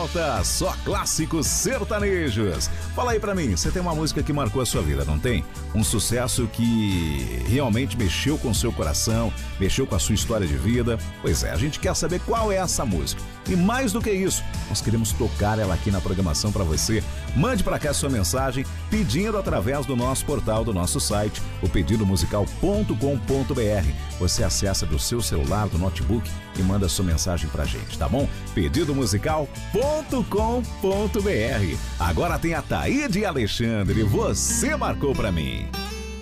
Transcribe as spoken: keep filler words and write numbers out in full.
volta, só clássicos sertanejos. Fala aí pra mim, você tem uma música que marcou a sua vida, não tem? Um sucesso que realmente mexeu com o seu coração, mexeu com a sua história de vida? Pois é, a gente quer saber qual é essa música. E mais do que isso, nós queremos tocar ela aqui na programação pra você. Mande pra cá sua mensagem pedindo através do nosso portal, do nosso site, o pedido musical ponto com ponto b r. Você acessa do seu celular, do notebook e manda sua mensagem pra gente, tá bom? pedido musical ponto com ponto b r. Agora tem a Taíde e Alexandre, você marcou pra mim.